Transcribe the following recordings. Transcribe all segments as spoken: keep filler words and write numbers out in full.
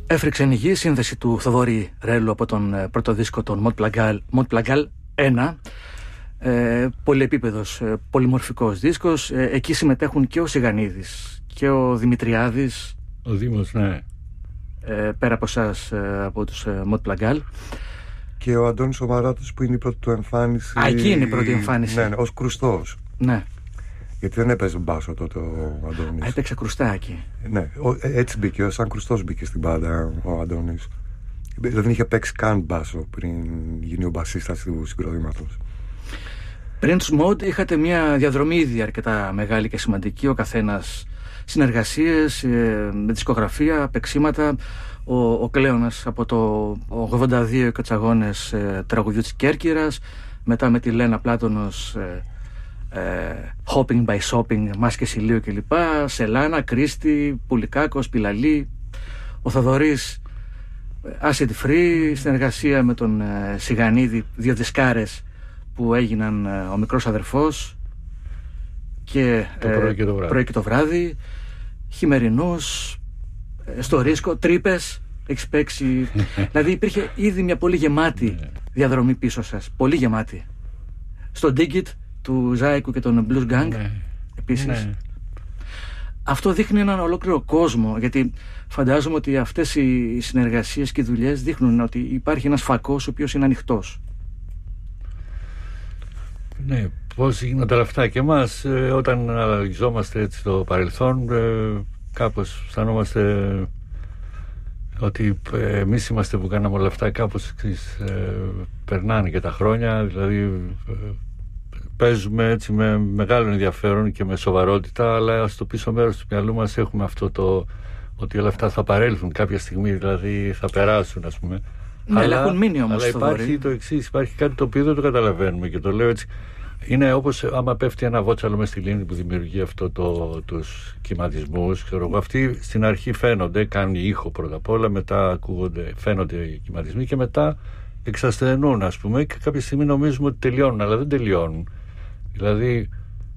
Έφρυξε η γη, σύνδεση του Θοδωρή Ρέλου από τον ε, πρώτο δίσκο των Mont Plagal, Mont Plagal ένα. Ε, πολυεπίπεδος, ε, πολυμορφικός δίσκος. Ε, εκεί συμμετέχουν και ο Σιγανίδης και ο Δημητριάδης. Ο Δήμος, ναι. Ε, πέρα από εσάς, ε, από τους ε, Mont Plagal. Και ο Αντώνης ο Μαράτος που είναι η πρώτη του εμφάνιση. Α, εκεί είναι η πρώτη εμφάνιση. Ναι, ναι, ως κρουστός. Ναι. Γιατί δεν έπαιζε μπάσο τότε ο Αντώνης. Α, έπαιξε κρουστάκι. Ναι, έτσι μπήκε, σαν κρουστός μπήκε στην μπάντα ο Αντώνης. Δεν είχε παίξει καν μπάσο πριν γίνει ο μπασίστας του συγκροτήματος. Πριν τους Mont είχατε μια διαδρομή ήδη αρκετά μεγάλη και σημαντική, ο καθένας συνεργασίες, ε, με δισκογραφία, παίξήματα. Ο, ο Κλέονας από το ογδόντα δύο εικοτσαγώνες ε, τραγουδιού της Κέρκυρας, μετά με τη Λένα Πλάτωνος ε, ε, Hopping by Shopping, Μάσκες ηλίου κλπ. Σελάνα, Κρίστη, Πουλικάκος, Πιλαλή. Ο Θοδωρής Acid Free, συνεργασία με τον ε, Σιγανίδη, δύο δισκάρες που έγιναν ε, ο μικρός αδερφός και το ε, πρωί και το βράδυ, πρωί και το βράδυ. Χειμερινός, ε, στο ρίσκο, τρύπες, έχεις παίξει. Δηλαδή υπήρχε ήδη μια πολύ γεμάτη διαδρομή πίσω σας, πολύ γεμάτη. Στο Dig It του Ζάικου και τον Blues Gang, ναι, επίσης. Ναι. Αυτό δείχνει έναν ολόκληρο κόσμο, γιατί φαντάζομαι ότι αυτές οι συνεργασίες και οι δουλειές δείχνουν ότι υπάρχει ένας φακός ο οποίος είναι ανοιχτός. Ναι, πώς γίνονται όλα αυτά και εμάς, ε, όταν αναλογιζόμαστε έτσι το παρελθόν, ε, κάπως αισθανόμαστε ότι ε, εμείς είμαστε που κάναμε όλα αυτά, κάπως εξής, ε, περνάνε και τα χρόνια, δηλαδή ε, παίζουμε έτσι με μεγάλο ενδιαφέρον και με σοβαρότητα, αλλά στο πίσω μέρος του μυαλού μας έχουμε αυτό το ότι όλα αυτά θα παρέλθουν κάποια στιγμή, δηλαδή θα περάσουν, ας πούμε. Ναι, αλλά έχουν μείνει όμως. Αλλά υπάρχει δωρή. Το εξής, υπάρχει κάτι το οποίο δεν το καταλαβαίνουμε και το λέω έτσι. Είναι όπως άμα πέφτει ένα βότσαλο μες στη λίμνη που δημιουργεί αυτό το, τους κυματισμούς, ξέρω εγώ. Αυτοί στην αρχή φαίνονται, κάνουν ήχο πρώτα απ' όλα, μετά ακούγονται, φαίνονται οι κυματισμοί και μετά εξασθενούν, ας πούμε, και κάποια στιγμή νομίζουμε ότι τελειώνουν, αλλά δεν τελειώνουν. Δηλαδή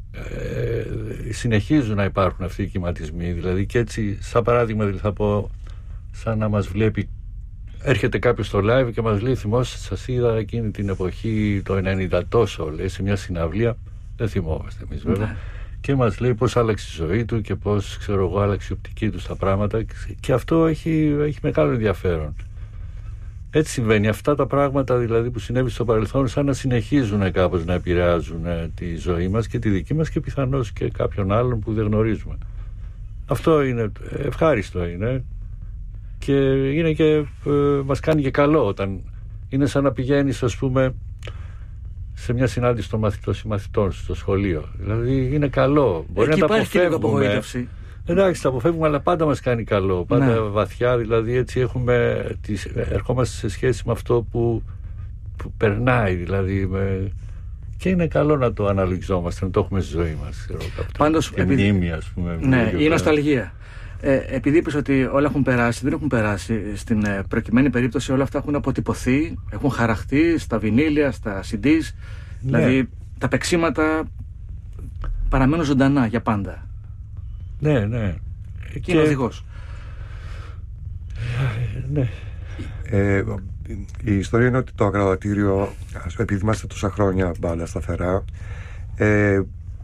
ε, συνεχίζουν να υπάρχουν αυτοί οι κυματισμοί, δηλαδή, και έτσι, σαν παράδειγμα, δηλαδή, θα πω, σαν να μας βλέπει, έρχεται κάποιος στο live και μας λέει, θυμόσαστε, σας είδα εκείνη την εποχή το ενενήντα τόσο, λέει, σε μια συναυλία, δεν θυμόμαστε εμείς βέβαια, και μας λέει πώς άλλαξε η ζωή του και πώς, ξέρω εγώ, άλλαξε η οπτική του στα πράγματα, και αυτό έχει, έχει μεγάλο ενδιαφέρον. Έτσι συμβαίνει. Αυτά τα πράγματα δηλαδή που συνέβη στο παρελθόν, σαν να συνεχίζουν κάπως να επηρεάζουν ε, τη ζωή μας και τη δική μας και πιθανώς και κάποιον άλλον που δεν γνωρίζουμε. Αυτό είναι ευχάριστο, είναι, και είναι και ε, μας κάνει και καλό όταν είναι σαν να πηγαίνεις, ας πούμε, σε μια συνάντηση των μαθητών, συμμαθητών στο σχολείο. Δηλαδή είναι καλό. Μπορεί εκεί να τα αποφεύγουμε. Εντάξει, τα αποφεύγουμε, αλλά πάντα μας κάνει καλό. Πάντα ναι. βαθιά, δηλαδή έτσι έχουμε τις, ερχόμαστε σε σχέση με αυτό που, που περνάει, δηλαδή με, και είναι καλό να το αναλογιζόμαστε, να το έχουμε στη ζωή μας. Πάντως, και επειδή, μνήμη, ας πούμε. Ναι, η νοσταλγία. Ε, επειδή είπες ότι όλα έχουν περάσει, δεν έχουν περάσει. Στην ε, προκειμένη περίπτωση όλα αυτά έχουν αποτυπωθεί, έχουν χαραχτεί στα βινίλια, στα σι ντι. Ναι. Δηλαδή τα παίξήματα παραμένουν ζωντανά για πάντα. Ναι, ναι. Και, και είναι οδηγός. Ναι. Ε, η ιστορία είναι ότι το ακροατήριο, επειδή είμαστε τόσα χρόνια μπάντα σταθερά, ε,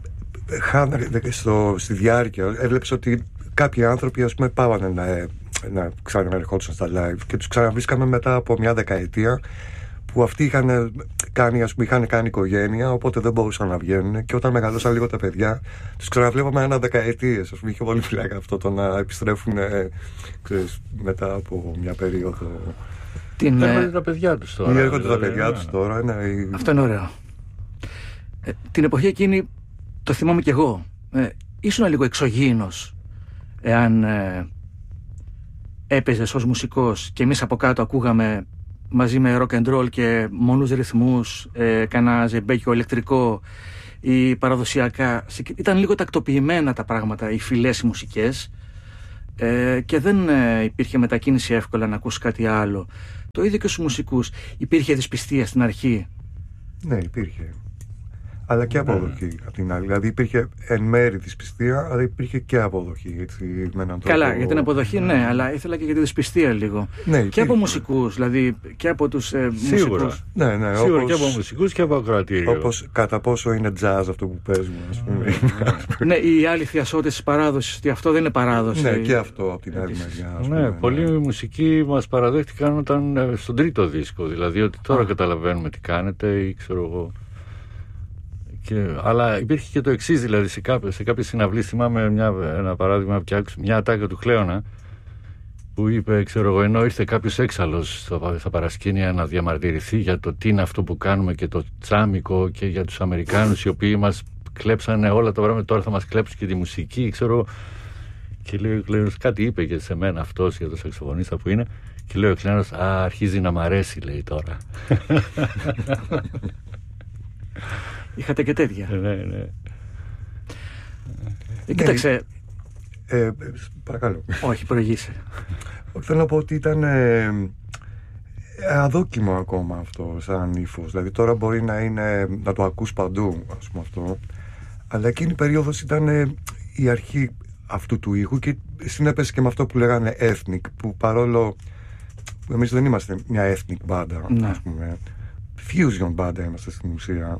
στο, στη διάρκεια έβλεψε ότι κάποιοι άνθρωποι, ας πούμε, πάβανε να, να ξαναερχόντουσαν στα live και τους ξαναβρίσκαμε μετά από μια δεκαετία που αυτοί είχαν κάνει, ας πούμε, είχαν κάνει οικογένεια, οπότε δεν μπορούσαν να βγαίνουν, και όταν μεγαλώσαν λίγο τα παιδιά τους ξαναβλέπαμε ένα δεκαετίες, ας πούμε. Είχε πολύ φυλάκα αυτό το να επιστρέφουν, ξέρεις, μετά από μια περίοδο. Την, έρχονται τα παιδιά τους τώρα. Έρχονται δηλαδή, τα παιδιά τους τώρα, ναι. Αυτό είναι ωραίο. Ε, την εποχή εκείνη, το θυμάμαι κι εγώ, ε, ήσουν λίγο εξωγήινος εάν ε, έπαιζες ως μουσικός και εμείς από κάτω ακούγαμε μαζί με rock and roll και μονούς ρυθμούς, ε, κανένα ζεμπέκιο ηλεκτρικό ή παραδοσιακά. Ήταν λίγο τακτοποιημένα τα πράγματα, οι φυλές, οι μουσικές, ε, και δεν ε, υπήρχε μετακίνηση εύκολα να ακούσει κάτι άλλο. Το ίδιο και στους μουσικούς. Υπήρχε δυσπιστία στην αρχή. Ναι, υπήρχε. αλλά και αποδοχή mm. απ' την άλλη. Δηλαδή υπήρχε εν μέρη δυσπιστία, αλλά υπήρχε και αποδοχή. Έτσι, με έναν τρόπο... Καλά, για την αποδοχή, ναι, αλλά ήθελα και για τη δυσπιστία λίγο. Ναι, και από μουσικούς, δηλαδή και από τους ε, μουσικούς. Ναι, ναι, Σίγουρα όπως, και από μουσικούς και από ακροατήριο. Όπως κατά πόσο είναι jazz αυτό που παίζουμε, ας πούμε. Ναι, οι άλλοι θειασότες της παράδοσης, ότι αυτό δεν είναι παράδοση. Ναι, και αυτό από την άλλη μεριά. Ναι, πολλοί μουσικοί μας παραδέχτηκαν όταν στον τρίτο δίσκο. Δηλαδή ότι τώρα καταλαβαίνουμε τι κάνετε ή ξέρω εγώ. Και, αλλά υπήρχε και το εξής, δηλαδή σε, κάποιο, σε κάποιες συναυλίες θυμάμαι μια, ένα παράδειγμα και άκουσα μια ατάκα του Χλέωνα που είπε, ξέρω εγώ, ενώ ήρθε κάποιος έξαλλος στο, στα παρασκήνια να διαμαρτυρηθεί για το τι είναι αυτό που κάνουμε και το τσάμικο και για τους Αμερικάνους οι οποίοι μας κλέψανε όλα τα πράγματα, τώρα θα μας κλέψουν και τη μουσική, ξέρω. Και λέει ο Χλέωνας, κάτι είπε και σε μένα αυτός για το σαξοφωνίστα που είναι, και λέει ο Χλέωνας, α, αρχίζει να μ' αρέσει, λέει τώρα. Είχατε και τέτοια. Ναι, ναι. Ε, κοίταξε. Ε, ε, παρακαλώ. Όχι, προηγήσε. Θέλω να πω ότι ήταν ε, αδόκιμο ακόμα αυτό σαν ύφος. Δηλαδή τώρα μπορεί να είναι, να το ακούς παντού, ας πούμε αυτό. Αλλά εκείνη η περίοδος ήταν ε, η αρχή αυτού του ήχου και συνέπεσε και με αυτό που λέγανε ethnic, που παρόλο εμείς δεν είμαστε μια ethnic μπάντα, ναι. Ας πούμε. Fusion μπάντα είμαστε στην ουσία.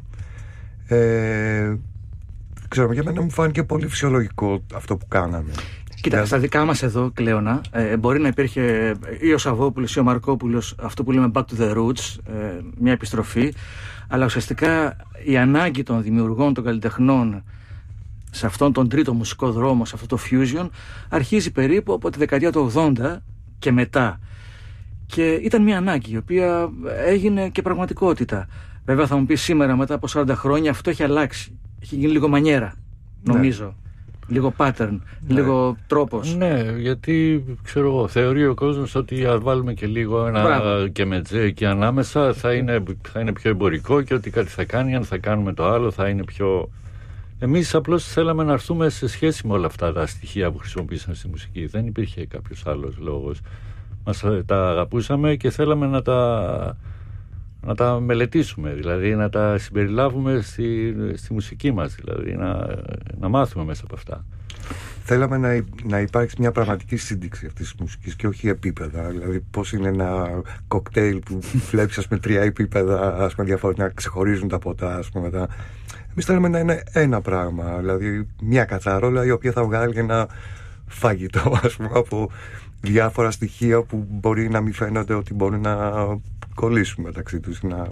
Ε, ξέρω, για μένα μου φάνηκε πολύ φυσιολογικό αυτό που κάναμε. Κοίτα, για... στα δικά μας εδώ, Κλέωνα, ε, μπορεί να υπήρχε ή ο Σαββόπουλος ή ο Μαρκόπουλος, αυτό που λέμε back to the roots, ε, μια επιστροφή, αλλά ουσιαστικά η ανάγκη των δημιουργών, των καλλιτεχνών σε αυτόν τον τρίτο μουσικό δρόμο, σε αυτό το fusion, αρχίζει περίπου από τη δεκαετία του ογδόντα και μετά. Και ήταν μια ανάγκη η οποία έγινε και πραγματικότητα. Βέβαια θα μου πει σήμερα μετά από σαράντα χρόνια αυτό έχει αλλάξει. Έχει γίνει λίγο μανιέρα, νομίζω. Ναι. Λίγο pattern, ναι. Λίγο τρόπος. Ναι, γιατί ξέρω εγώ, θεωρεί ο κόσμος ότι αν βάλουμε και λίγο ένα Μπράβο. Και με τζέ εκεί ανάμεσα θα είναι, θα είναι πιο εμπορικό και ότι κάτι θα κάνει, αν θα κάνουμε το άλλο θα είναι πιο... Εμείς απλώς θέλαμε να έρθουμε σε σχέση με όλα αυτά τα στοιχεία που χρησιμοποίησαν στη μουσική. Δεν υπήρχε κάποιος άλλος λόγος. Μας τα αγαπούσαμε και θέλαμε να τα... να τα μελετήσουμε, δηλαδή να τα συμπεριλάβουμε στη, στη μουσική μας, δηλαδή να, να μάθουμε μέσα από αυτά. Θέλαμε να, να υπάρξει μια πραγματική σύνδεξη αυτής της μουσικής και όχι επίπεδα, δηλαδή πώς είναι ένα κοκτέιλ που βλέπεις ας πούμε τρία επίπεδα, ας πούμε διαφορετικά, να ξεχωρίζουν τα ποτά, ας πούμε μετά. Εμείς θέλαμε να είναι ένα πράγμα, δηλαδή μια κατσαρόλα η οποία θα βγάλει ένα φαγητό, ας πούμε, από διάφορα στοιχεία που μπορεί να μην φαίνονται ότι μπορεί να κολλήσουμε μεταξύ τους. Να,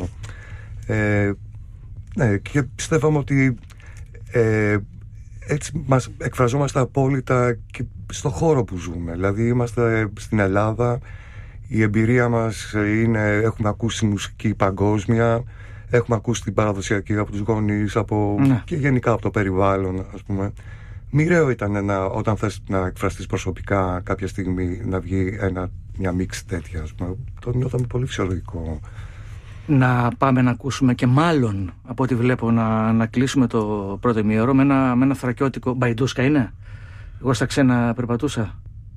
ε, ναι, και πιστεύαμε ότι ε, έτσι μας εκφραζόμαστε απόλυτα και στο χώρο που ζούμε. Δηλαδή είμαστε στην Ελλάδα, η εμπειρία μας είναι, έχουμε ακούσει μουσική παγκόσμια, έχουμε ακούσει την παραδοσιακή από τους γονείς, από, ναι. Και γενικά από το περιβάλλον, ας πούμε. Μοιραίο ήταν να, όταν θες να εκφραστείς προσωπικά κάποια στιγμή να βγει ένα, μια μίξη τέτοια, ας πούμε. Το νιώθαμε πολύ φυσιολογικό. Να πάμε να ακούσουμε και μάλλον από ό,τι βλέπω να, να κλείσουμε το πρώτο ημίωρο με ένα, με ένα θρακιώτικο. Μπαϊντούσκα είναι? Εγώ στα ξένα περπατούσα.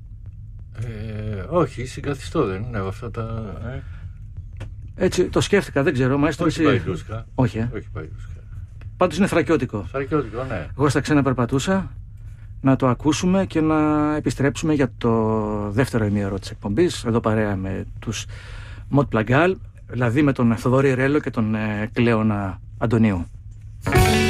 Ε, όχι, συγκαθιστώ δεν είναι αυτά τα... Ε. Έτσι το σκέφτηκα, δεν ξέρω. Μα όχι Μπαϊντούσκα. Όχι, ε. όχι Μπαϊντούσκα. Πάντως είναι θρακιώτικο. Θρακιώτικο, ναι. Εγώ στα ξένα περπατούσα. Να το ακούσουμε και να επιστρέψουμε για το δεύτερο ημίωρο της εκπομπής. Εδώ παρέα με τους Mot Plagal, δηλαδή με τον Θοδωρή Ρέλο και τον ε, Κλέωνα Αντωνίου.